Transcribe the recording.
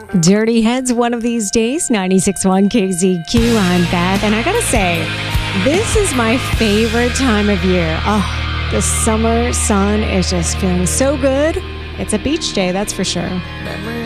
Dirty Heads one of these days, 96.1 KZQ. I'm Beth, and I gotta say, this is my favorite time of year. Oh, the summer sun is just feeling so good. It's a beach day, that's for sure.